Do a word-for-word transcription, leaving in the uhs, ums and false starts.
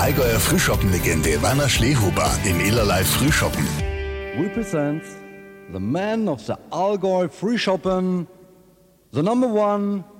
Allgäuer Frühschoppen-Legende Werner Schlehuber im Illerlei Frühschoppen. Represents the man of the Allgäu Frühschoppen, the number one